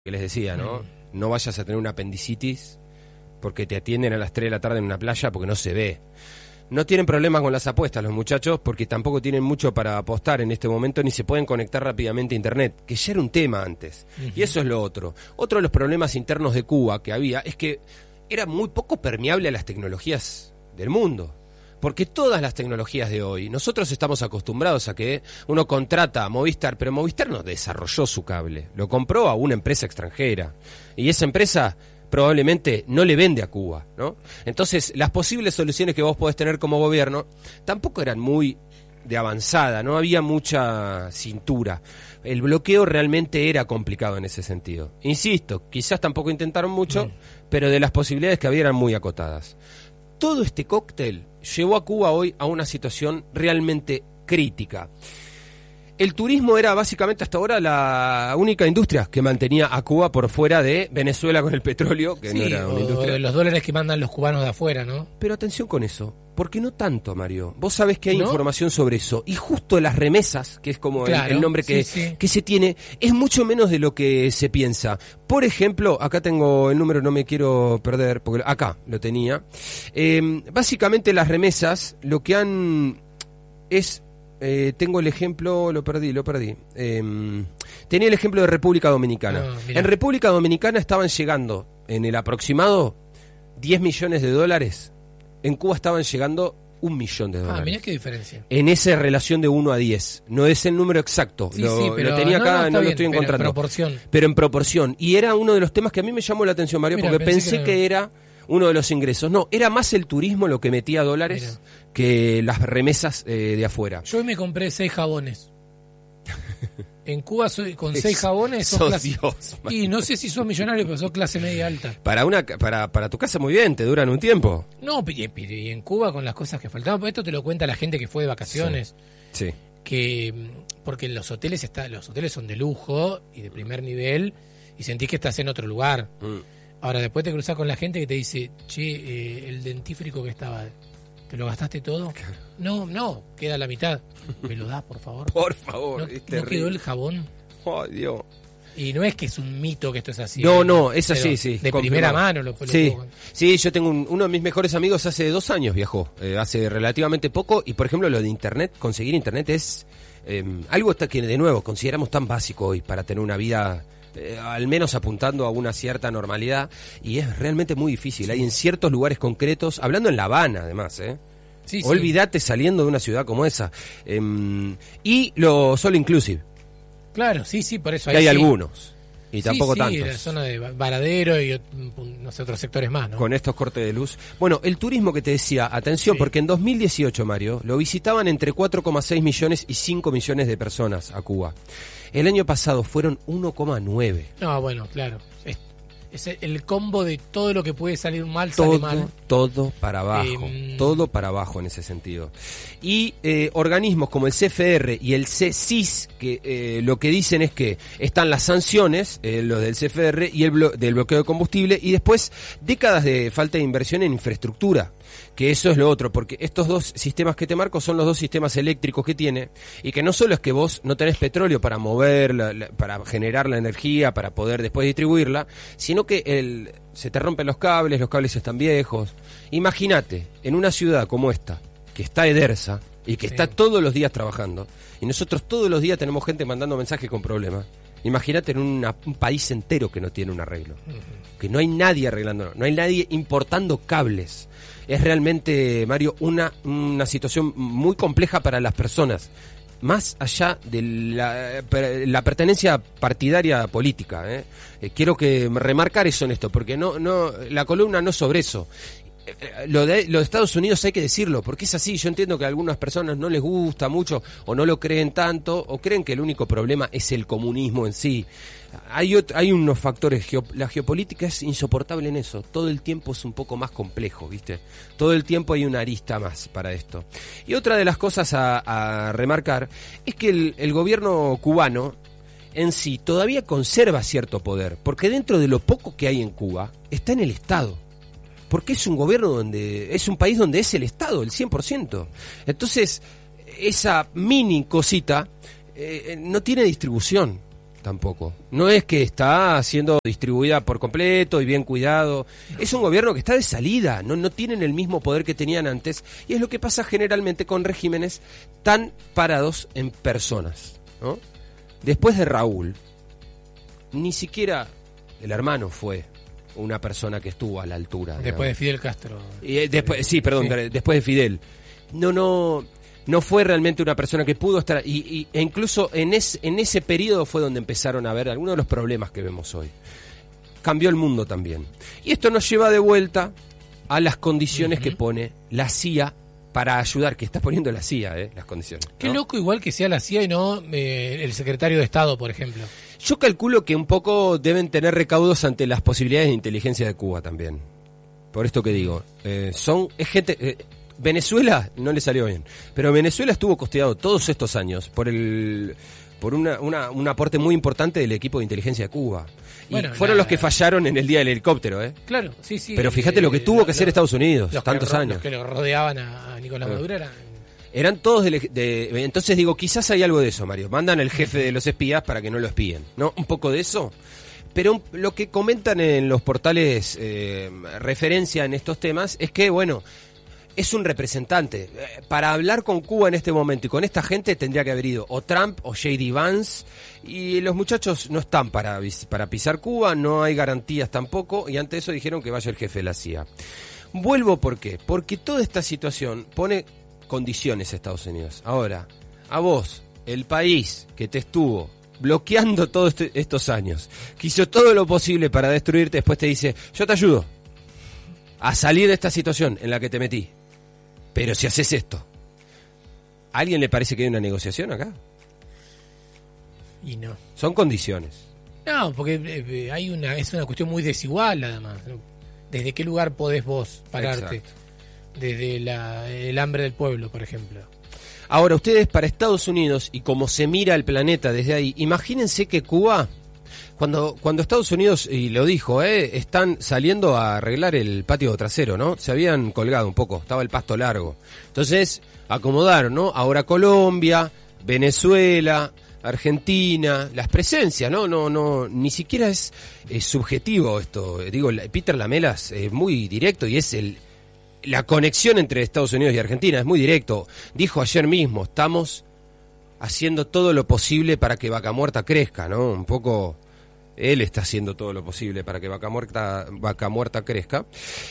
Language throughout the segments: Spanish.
que les decía, ¿no? No vayas a tener una apendicitis porque te atienden a las 3 de la tarde en una playa porque no se ve. No tienen problemas con las apuestas los muchachos porque tampoco tienen mucho para apostar en este momento ni se pueden conectar rápidamente a internet, que ya era un tema antes. Y eso es lo otro. Otro de los problemas internos de Cuba que había es que era muy poco permeable a las tecnologías del mundo. Porque todas las tecnologías de hoy, nosotros estamos acostumbrados a que uno contrata a Movistar, pero Movistar no desarrolló su cable, lo compró a una empresa extranjera. Y esa empresa probablemente no le vende a Cuba, ¿no? Entonces, las posibles soluciones que vos podés tener como gobierno tampoco eran muy de avanzada, no había mucha cintura. El bloqueo realmente era complicado en ese sentido. Insisto, quizás tampoco intentaron mucho, pero de las posibilidades que había eran muy acotadas. Todo este cóctel llevó a Cuba hoy a una situación realmente crítica. El turismo era básicamente hasta ahora la única industria que mantenía a Cuba por fuera de Venezuela con el petróleo, que sí, no era una o industria. de los dólares que mandan los cubanos de afuera, ¿no? Pero atención con eso, porque no tanto, Mario. Vos sabés que hay ¿No? información sobre eso. Y justo las remesas, que es como Claro, el nombre que se tiene, es mucho menos de lo que se piensa. Por ejemplo, acá tengo el número, no me quiero perder, porque acá lo tenía. Básicamente las remesas, lo que han es... tengo el ejemplo, lo perdí. Tenía el ejemplo de República Dominicana. En República Dominicana estaban llegando, en el aproximado, 10 millones de dólares. En Cuba estaban llegando 1 millón de dólares. Mirá qué diferencia. En esa relación de 1 a 10. No es el número exacto. Lo tenía acá, no lo estoy encontrando. Pero en proporción. Y era uno de los temas que a mí me llamó la atención, Mario, porque pensé que era uno de los ingresos. No, era más el turismo lo que metía dólares que las remesas de afuera. Yo hoy me compré 6 jabones. En Cuba con 6 jabones sos Dios, y no sé si sos millonario, pero sos clase media alta. Para tu casa muy bien, te duran un tiempo. No, y en Cuba con las cosas que faltaban, esto te lo cuenta la gente que fue de vacaciones. Sí. Que porque los hoteles son de lujo y de primer nivel y sentís que estás en otro lugar. Ahora después te cruzás con la gente que te dice, che, el dentífrico que estaba, ¿te lo gastaste todo? No, queda la mitad. ¿Me lo das, por favor? Por favor. ¿No quedó el jabón? Oh, Dios. Y no es que es un mito que esto es así. No, es así, sí. De primera mano lo Sí, yo tengo uno de mis mejores amigos hace 2 años viajó, hace relativamente poco, y por ejemplo lo de internet, conseguir internet es algo que de nuevo consideramos tan básico hoy para tener una vida... al menos apuntando a una cierta normalidad, y es realmente muy difícil. Hay en ciertos lugares concretos, hablando en La Habana además, olvídate saliendo de una ciudad como esa, y lo solo inclusive. Claro, sí, por eso que hay algunos y tampoco tantos. Sí, la zona de Varadero y no sé, otros sectores más, ¿no? Con estos cortes de luz. Bueno, el turismo que te decía, atención, porque en 2018, Mario, lo visitaban entre 4,6 millones y 5 millones de personas a Cuba. El año pasado fueron 1,9. No, bueno, claro. Es el combo de todo lo que puede salir mal, sale mal. Todo para abajo. Todo para abajo en ese sentido. Y organismos como el CFR y el CSIS, que lo que dicen es que están las sanciones, los del CFR y del bloqueo de combustible, y después décadas de falta de inversión en infraestructura. Que eso es lo otro, porque estos 2 sistemas que te marco son los 2 sistemas eléctricos que tiene, y que no solo es que vos no tenés petróleo para mover, para generar la energía, para poder después distribuirla, sino que se te rompen los cables están viejos. Imagínate, en una ciudad como esta, que está Edersa, y que está todos los días trabajando, y nosotros todos los días tenemos gente mandando mensajes con problemas. Imagínate en un país entero que no tiene un arreglo, que no hay nadie arreglándolo, no hay nadie importando cables. Es realmente, Mario, una situación muy compleja para las personas, más allá de la pertenencia partidaria política. Quiero remarcar eso en esto, porque la columna no es sobre eso. Lo de Estados Unidos hay que decirlo, porque es así. Yo entiendo que a algunas personas no les gusta mucho, o no lo creen tanto, o creen que el único problema es el comunismo en sí. Hay unos factores, la geopolítica es insoportable en eso. Todo el tiempo es un poco más complejo, ¿viste? Todo el tiempo hay una arista más para esto. Y otra de las cosas a remarcar es que el gobierno cubano en sí todavía conserva cierto poder, porque dentro de lo poco que hay en Cuba está en el Estado. Porque es un gobierno es un país donde es el Estado, el 100%. Entonces, esa mini cosita no tiene distribución. tampoco. No es que está siendo distribuida por completo y bien cuidado. Es un gobierno que está de salida, no tienen el mismo poder que tenían antes, y es lo que pasa generalmente con regímenes tan parados en personas, ¿no? Después de Raúl, ni siquiera el hermano fue una persona que estuvo a la altura. Después de Fidel Castro. Después de Fidel. No fue realmente una persona que pudo estar, e incluso en ese periodo fue donde empezaron a ver algunos de los problemas que vemos hoy. Cambió el mundo también. Y esto nos lleva de vuelta a las condiciones que pone la CIA para ayudar, que está poniendo la CIA, las condiciones, ¿no? Qué loco igual que sea la CIA y no el secretario de Estado, por ejemplo. Yo calculo que un poco deben tener recaudos ante las posibilidades de inteligencia de Cuba también. Por esto que digo, es gente... Venezuela no le salió bien, pero Venezuela estuvo costeado todos estos años por un aporte muy importante del equipo de inteligencia de Cuba. Y fueron los que fallaron en el día del helicóptero, Claro, sí. Pero fíjate lo que tuvo que hacer Estados Unidos, tantos años. Los que lo rodeaban a Nicolás Maduro eran todos entonces digo, quizás hay algo de eso, Mario. Mandan al jefe de los espías para que no lo espíen, ¿no? Un poco de eso. Pero lo que comentan en los portales referencia en estos temas es que, bueno, es un representante. Para hablar con Cuba en este momento y con esta gente tendría que haber ido o Trump o J.D. Vance, y los muchachos no están para pisar Cuba, no hay garantías tampoco, y ante eso dijeron que vaya el jefe de la CIA. Vuelvo, ¿por qué? Porque toda esta situación pone condiciones a Estados Unidos. Ahora, a vos, el país que te estuvo bloqueando todos estos años, que hizo todo lo posible para destruirte, después te dice, yo te ayudo a salir de esta situación en la que te metí, pero si haces esto, ¿a alguien le parece que hay una negociación acá? Y no. Son condiciones. No, porque es una cuestión muy desigual, además. ¿Desde qué lugar podés vos pararte? Exacto. Desde el hambre del pueblo, por ejemplo. Ahora, ustedes para Estados Unidos, y como se mira el planeta desde ahí, imagínense que Cuba, cuando Estados Unidos, y lo dijo, están saliendo a arreglar el patio trasero, ¿no? Se habían colgado un poco, estaba el pasto largo. Entonces, acomodaron, ¿no? Ahora Colombia, Venezuela, Argentina, las presencias, no, ni siquiera es subjetivo esto. Digo, Peter Lamelas es muy directo y es la conexión entre Estados Unidos y Argentina, es muy directo. Dijo ayer mismo, estamos haciendo todo lo posible para que Vaca Muerta crezca, ¿no? Un poco él está haciendo todo lo posible para que Vaca Muerta crezca.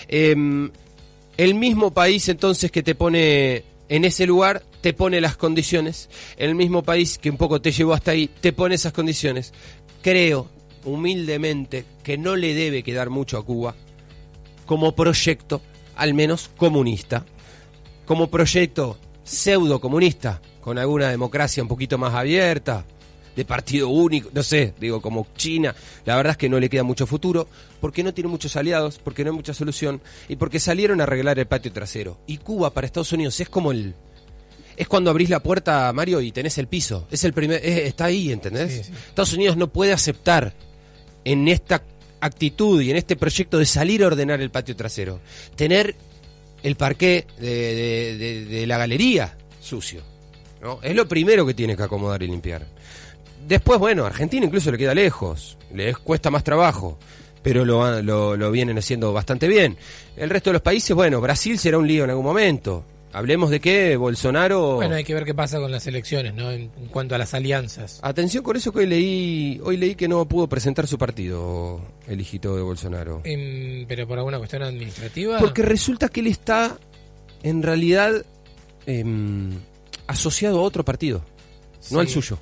El mismo país entonces que te pone en ese lugar, te pone las condiciones. El mismo país que un poco te llevó hasta ahí, te pone esas condiciones. Creo, humildemente, que no le debe quedar mucho a Cuba como proyecto, al menos comunista, como proyecto pseudo comunista, con alguna democracia un poquito más abierta, de partido único, no sé, digo, como China. La verdad es que no le queda mucho futuro, porque no tiene muchos aliados, porque no hay mucha solución, y porque salieron a arreglar el patio trasero. Y Cuba para Estados Unidos es como es cuando abrís la puerta, Mario, y tenés el piso. Es el primer, está ahí, ¿entendés? Sí, sí. Estados Unidos no puede aceptar en esta actitud y en este proyecto de salir a ordenar el patio trasero, tener el parqué de la galería sucio, ¿no? Es lo primero que tiene que acomodar y limpiar. Después, bueno, Argentina incluso le queda lejos, les cuesta más trabajo, pero lo vienen haciendo bastante bien. El resto de los países, bueno, Brasil será un lío en algún momento. Hablemos de qué, Bolsonaro... Bueno, hay que ver qué pasa con las elecciones, ¿no? En cuanto a las alianzas. Atención con eso que hoy leí que no pudo presentar su partido, el hijito de Bolsonaro. ¿Pero por alguna cuestión administrativa? Porque resulta que él está, en realidad, asociado a otro partido, sí, no al suyo.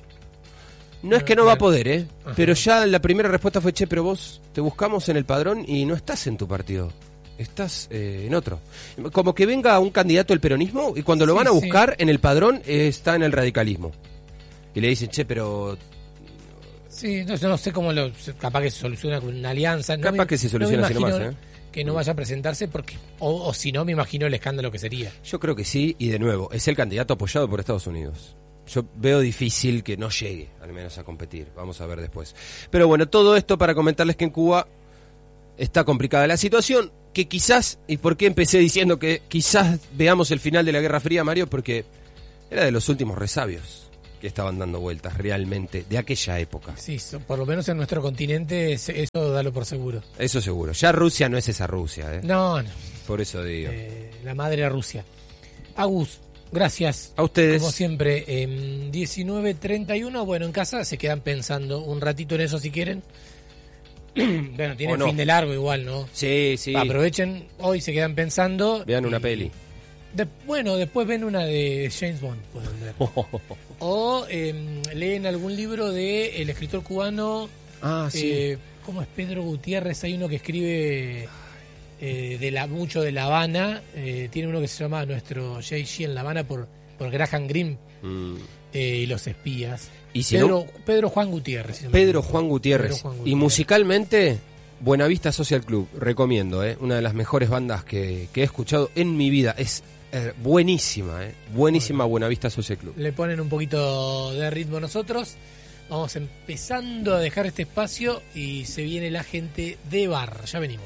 No es que no va a poder, Ajá. Pero ya la primera respuesta fue, pero vos te buscamos en el padrón y no estás en tu partido. Estás en otro. Como que venga un candidato del peronismo y cuando lo van a buscar en el padrón está en el radicalismo. Y le dicen, pero... Sí, no sé cómo capaz que se soluciona con una alianza. Capaz que se soluciona así nomás, que no vaya a presentarse porque o si no, me imagino el escándalo que sería. Yo creo que sí, y de nuevo, es el candidato apoyado por Estados Unidos. Yo veo difícil que no llegue, al menos a competir. Vamos a ver después. Pero bueno, todo esto para comentarles que en Cuba está complicada la situación, que quizás, ¿y por qué empecé diciendo que quizás veamos el final de la Guerra Fría, Mario? Porque era de los últimos resabios. que estaban dando vueltas realmente de aquella época. Sí, por lo menos en nuestro continente eso dalo por seguro. Eso seguro. Ya Rusia no es esa Rusia, ¿eh? No. Por eso digo. La madre Rusia. Agus, gracias. A ustedes. Como siempre, 19:31, bueno, en casa se quedan pensando un ratito en eso si quieren. Bueno, tienen fin de largo igual, ¿no? Sí. Aprovechen, hoy se quedan pensando. Vean una peli. Bueno, después ven una de James Bond, pueden ver. O leen algún libro de el escritor cubano. ¿Cómo es? Pedro Gutiérrez. Hay uno que escribe mucho de La Habana. Tiene uno que se llama Nuestro J.G. en La Habana por Graham Greene y los espías. ¿Y si Pedro Juan Gutiérrez. Pedro Juan Gutiérrez. Y musicalmente, Buenavista Social Club, recomiendo, una de las mejores bandas que he escuchado en mi vida. Es buenísima, buenísima Buenavista Social Club. Le ponen un poquito de ritmo nosotros. Vamos empezando a dejar este espacio y se viene la gente de bar. Ya venimos.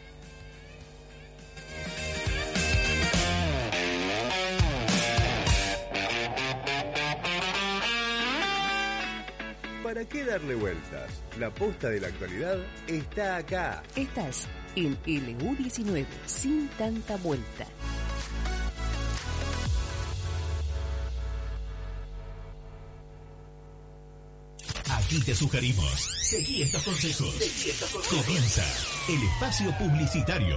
¿Para qué darle vueltas? La posta de la actualidad está acá. Estás en LU19, sin tanta vuelta. Aquí te sugerimos, seguí estos consejos. Comienza el espacio publicitario.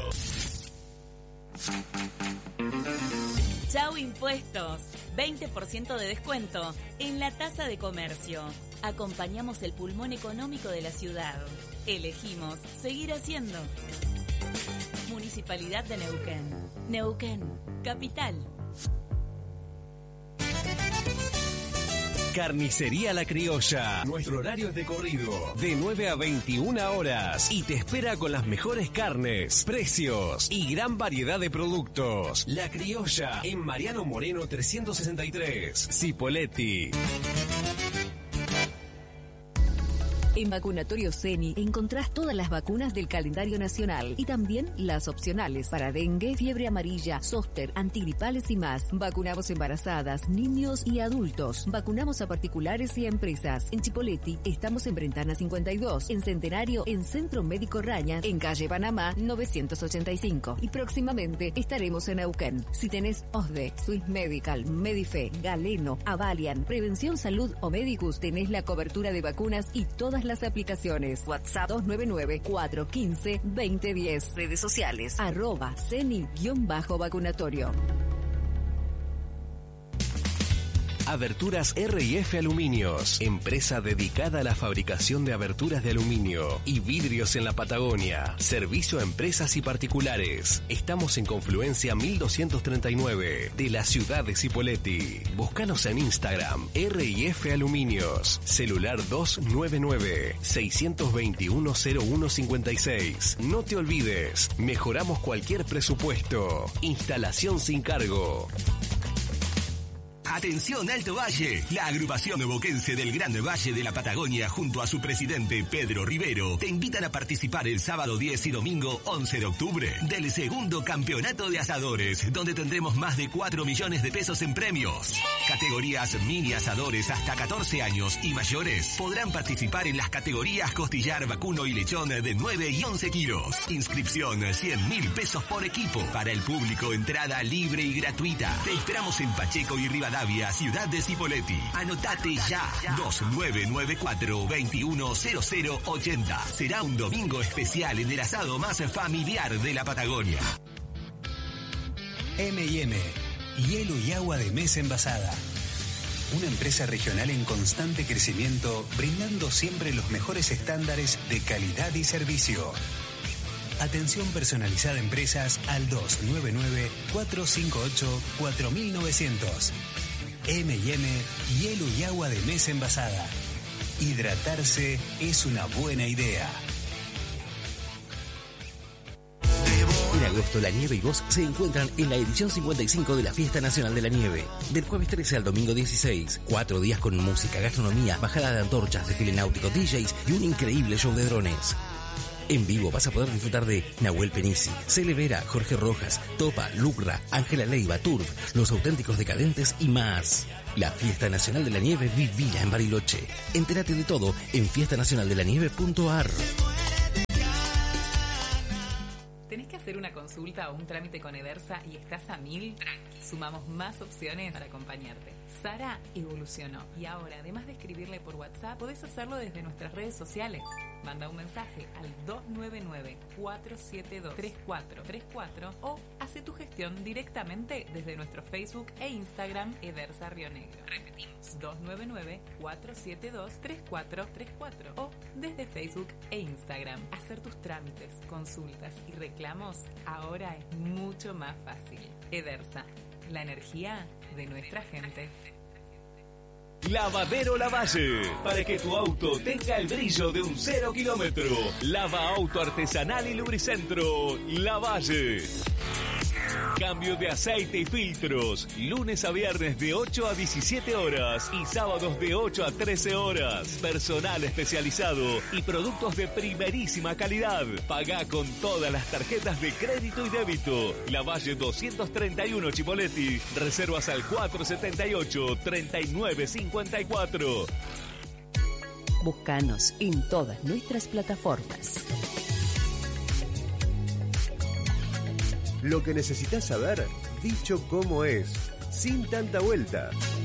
Chau Impuestos, 20% de descuento en la tasa de comercio. Acompañamos el pulmón económico de la ciudad. Elegimos seguir haciendo. Municipalidad de Neuquén. Neuquén, capital. Carnicería La Criolla. Nuestro horario es de corrido, de 9 a 21 horas. Y te espera con las mejores carnes, precios y gran variedad de productos. La Criolla, en Mariano Moreno 363, Cipolletti. En Vacunatorio CENI encontrás todas las vacunas del calendario nacional y también las opcionales para dengue, fiebre amarilla, zóster, antigripales y más. Vacunamos embarazadas, niños y adultos. Vacunamos a particulares y a empresas. En Cipolletti estamos en Brentana 52, en Centenario, en Centro Médico Raña, en calle Panamá 985. Y próximamente estaremos en Neuquén. Si tenés OSDE, Swiss Medical, Medife, Galeno, Avalian, Prevención Salud o Medicus, tenés la cobertura de vacunas y todas las aplicaciones. WhatsApp 299-415-2010. Redes sociales @CENI_vacunatorio. Aberturas R&F Aluminios, empresa dedicada a la fabricación de aberturas de aluminio y vidrios en la Patagonia. Servicio a empresas y particulares. Estamos en Confluencia 1239 de la ciudad de Cipolletti. Búscanos en Instagram, R&F Aluminios. Celular 299-621-0156. No te olvides, mejoramos cualquier presupuesto. Instalación sin cargo. Atención Alto Valle, la agrupación boquense del Gran Valle de la Patagonia junto a su presidente Pedro Rivero te invitan a participar el sábado 10 y domingo 11 de octubre del segundo campeonato de asadores, donde tendremos más de 4 millones de pesos en premios. Categorías mini asadores hasta 14 años y mayores podrán participar en las categorías costillar, vacuno y lechón de 9 y 11 kilos. Inscripción 100.000 pesos por equipo. Para el público, entrada libre y gratuita. Te esperamos en Pacheco y Rivadavia, ciudad de Cipolletti. Anotate ya. 2994-210080. Será un domingo especial en el asado más familiar de la Patagonia. M&M, hielo y agua de mesa envasada. Una empresa regional en constante crecimiento, brindando siempre los mejores estándares de calidad y servicio. Atención personalizada a empresas al 299-458-4900. M&M, hielo y agua de mesa envasada. Hidratarse es una buena idea. En agosto, la nieve y vos se encuentran en la edición 55 de la Fiesta Nacional de la Nieve. Del jueves 13 al domingo 16. 4 días con música, gastronomía, bajada de antorchas, desfile náutico, DJs y un increíble show de drones. En vivo vas a poder disfrutar de Nahuel Penisi, Cele Vera, Jorge Rojas, Topa, Lucra, Ángela Leiva, Turf, Los Auténticos Decadentes y más. La Fiesta Nacional de la Nieve, vivila en Bariloche. Entérate de todo en fiestanacionaldelanieve.ar. ¿Tenés que hacer una consulta o un trámite con Edersa y estás a 1000? Sumamos más opciones para acompañarte. Sara evolucionó y ahora, además de escribirle por WhatsApp, podés hacerlo desde nuestras redes sociales. Manda un mensaje al 299-472-3434 o hace tu gestión directamente desde nuestro Facebook e Instagram Edersa Río Negro. Repetimos, 299-472-3434 o desde Facebook e Instagram. Hacer tus trámites, consultas y reclamos ahora es mucho más fácil. Edersa, la energía de nuestra gente. Lavadero Lavalle, para que tu auto tenga el brillo de un 0 kilómetro. Lava auto artesanal y lubricentro Lavalle. Cambio de aceite y filtros, lunes a viernes de 8 a 17 horas y sábados de 8 a 13 horas. Personal especializado y productos de primerísima calidad. Pagá con todas las tarjetas de crédito y débito. Lavalle 231 Chipoleti. Reservas al 478-3954. Búscanos en todas nuestras plataformas. Lo que necesitas saber, dicho como es, sin tanta vuelta.